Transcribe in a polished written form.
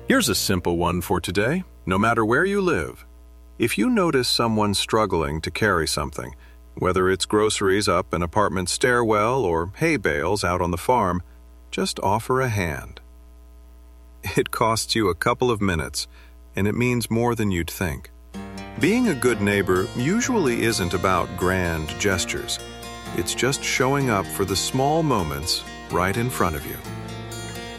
Here's a simple one for today. No matter where you live, if you notice someone struggling to carry something, whether it's groceries up an apartment stairwell or hay bales out on the farm, just offer a hand. It costs you a couple of minutes, and it means more than you'd think. Being a good neighbor usually isn't about grand gestures. It's just showing up for the small moments right in front of you.